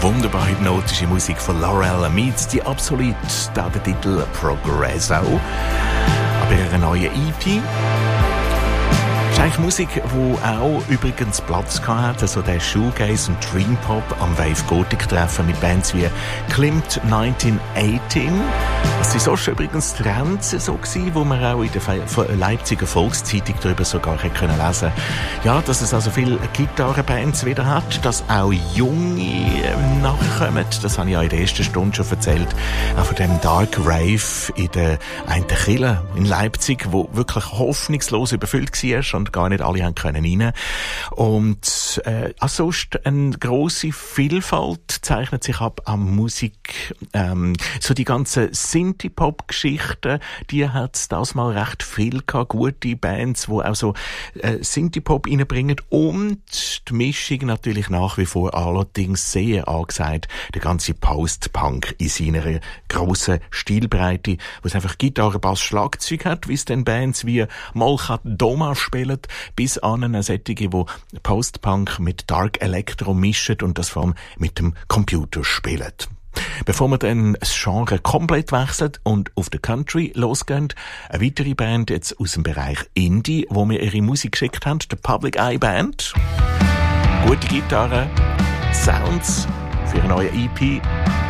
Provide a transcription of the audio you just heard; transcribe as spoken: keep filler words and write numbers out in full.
wunderbar hypnotische Musik von Laurel meets die Absolute, da der Titel Progresso. Aber ihre neue E P. Das ist eigentlich Musik, die auch übrigens Platz hatte, also der Shoegaze und Dream Pop am Wave Gothic Treffen mit Bands wie Klimt neunzehnhundertachtzehn. Das war sonst übrigens Trends so gewesen, wo man auch in der Leipziger Volkszeitung darüber sogar lesen können. Ja, dass es also viele Gitarrenbands wieder hat, dass auch Junge nachkommen. Das habe ich ja in der ersten Stunde schon erzählt. Auch von dem Dark Rave in der einen Kirche in Leipzig, wo wirklich hoffnungslos überfüllt war und gar nicht alle haben können rein. Und äh, ansonsten eine grosse Vielfalt zeichnet sich ab an Musik. Ähm, so die ganzen Synthie-Pop-Geschichten, die hat es das mal recht viel gehabt. Gute Bands, die auch so äh, Synthie-Pop reinbringen. Und die Mischung natürlich nach wie vor allerdings sehr angesagt. Der ganze Post-Punk in seiner grossen Stilbreite, wo es einfach Gitarre, Bass, Schlagzeug hat, wie es dann Bands wie Molchat Doma spielen, bis an eine Sättige, wo Post-Punk mit Dark Electro mischen und das vor allem mit dem Computer spielen. Bevor wir dann das Genre komplett wechseln und auf den Country losgehen, eine weitere Band jetzt aus dem Bereich Indie, wo mir ihre Musik geschickt haben, die Public Eye Band. Gute Gitarre, Sounds für eine neue E P.